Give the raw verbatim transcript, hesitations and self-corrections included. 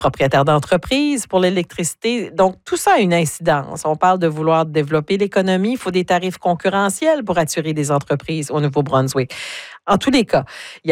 propriétaires d'entreprises pour l'électricité. Donc, tout ça a une incidence. On parle de vouloir développer l'économie. Il faut des tarifs concurrentiels pour attirer des entreprises au Nouveau-Brunswick. En tous les cas, il y a